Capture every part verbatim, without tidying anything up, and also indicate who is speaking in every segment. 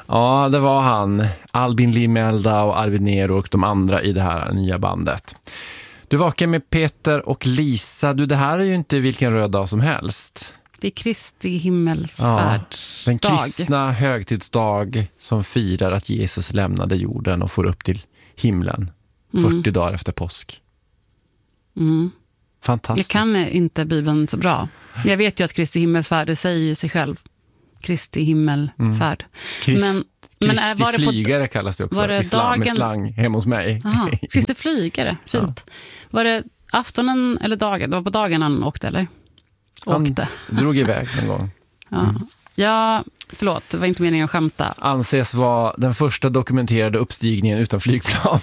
Speaker 1: Ja, det var han. Albin Limelda och Arvid Nero och de andra i det här nya bandet. Du vakar med Peter och Lisa. Du, det här är ju inte vilken röd dag som helst.
Speaker 2: Det är Kristi himmelsfärd.
Speaker 1: Ja, den kristna högtidsdag som firar att Jesus lämnade jorden och får upp till himlen fyrtio mm. dagar efter påsk.
Speaker 2: Mm.
Speaker 1: Fantastiskt.
Speaker 2: Jag kan inte Bibeln så bra. Jag vet ju att Kristi himmelsfärd, det säger ju sig själv. Kristi himmelfärd. Mm.
Speaker 1: Krist,
Speaker 2: men,
Speaker 1: Kristi
Speaker 2: men var det
Speaker 1: flygare på, kallas det också.
Speaker 2: Var det
Speaker 1: Islam,
Speaker 2: dagen...
Speaker 1: med slang hemma hos mig.
Speaker 2: Aha, Kristi flygare, fint. Ja. Var det aftonen eller dagen? Det var på dagen han åkte, eller? Åkte.
Speaker 1: Han drog iväg någon gång.
Speaker 2: Ja. Mm. ja, förlåt, det var inte meningen att skämta.
Speaker 1: Anses vara den första dokumenterade uppstigningen utan flygplan.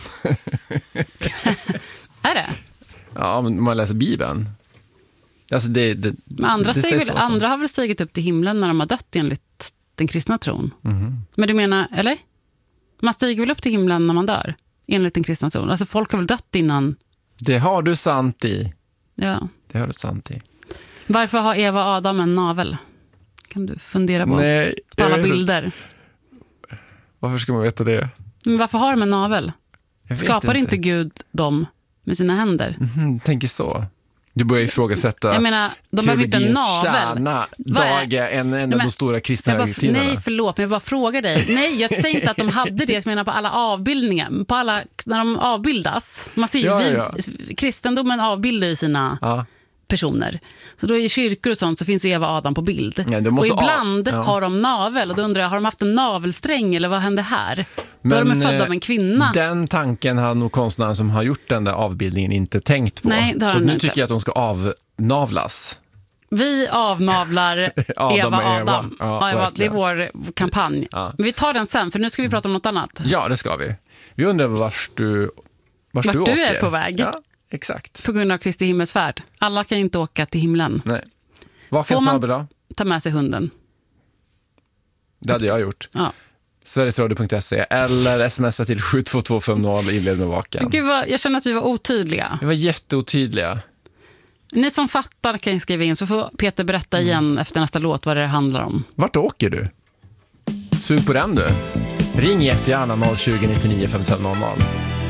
Speaker 2: Är det?
Speaker 1: Ja, men man läser Bibeln. Alltså det, det,
Speaker 2: men andra,
Speaker 1: det, det
Speaker 2: väl, andra har väl stigit upp till himlen när de har dött enligt den kristna tron. Mm. Men du menar, eller? Man stiger väl upp till himlen när man dör enligt den kristna tron. Alltså folk har väl dött innan.
Speaker 1: Det har du sant i.
Speaker 2: Ja.
Speaker 1: Det har du sant i.
Speaker 2: Varför har Eva och Adam en navel? Kan du fundera på?
Speaker 1: Nej,
Speaker 2: på alla bilder.
Speaker 1: Varför ska man veta det?
Speaker 2: Men varför har de en navel? Skapar inte. inte Gud dem med sina händer?
Speaker 1: Mm, tänker så. Du börjar ifrågasätta.
Speaker 2: Jag menar, de har inte en navel.
Speaker 1: Kärna, Daga, en, en av de stora kristna högtiderna.
Speaker 2: Nej, förlåt, men jag bara frågar dig. Nej, jag säger inte att de hade det. Jag menar på alla avbildningar. På alla, när de avbildas. Man ser, ja, vi, ja. Kristendomen avbildar ju sina... Ja. personer. Så då i kyrkor och sånt så finns ju Eva och Adam på bild. Ja, och ibland ja. har de navel och då undrar jag, har de haft en navelsträng eller vad hände här? Men, då är de födda av en kvinna.
Speaker 1: Den tanken har nog konstnären som har gjort den där avbildningen inte tänkt på. Nej, så nu inte. tycker jag att de ska avnavlas.
Speaker 2: Vi avnavlar
Speaker 1: Adam
Speaker 2: Eva och
Speaker 1: Eva.
Speaker 2: Adam. Ja, Eva, det är vår kampanj. Ja. Men vi tar den sen, för nu ska vi prata om något annat.
Speaker 1: Ja, det ska vi. Vi undrar vars du, vars
Speaker 2: vart
Speaker 1: du,
Speaker 2: du
Speaker 1: åker.
Speaker 2: är på väg.
Speaker 1: Ja. Exakt.
Speaker 2: På grund av Kristi himmelsfärd. Alla kan inte åka till himlen.
Speaker 1: Nej. Vad finns man då?
Speaker 2: Ta med sig hunden.
Speaker 1: Det hade jag gjort.
Speaker 2: Ja.
Speaker 1: Sverigesradio punkt se eller smsa till sju två två fem noll inled med vaken.
Speaker 2: Gud vad, jag känner att vi var otydliga.
Speaker 1: Vi var jätteotydliga.
Speaker 2: Ni som fattar kan skriva in så får Peter berätta mm. igen efter nästa låt vad det handlar om.
Speaker 1: Vart åker du? Sug på den du. Ring jättegärna noll tjugo nittionio femtiofem noll noll.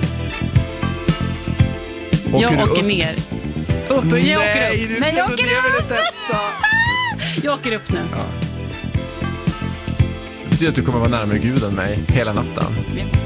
Speaker 2: Åker jag åker upp? ner. Upp,
Speaker 1: Nej,
Speaker 2: jag åker upp.
Speaker 1: Du
Speaker 2: Nej, jag åker
Speaker 1: upp.
Speaker 2: upp.
Speaker 1: Testa.
Speaker 2: Jag åker upp nu.
Speaker 1: Ja. Det betyder att du kommer vara närmare Gud än mig hela natten. Ja.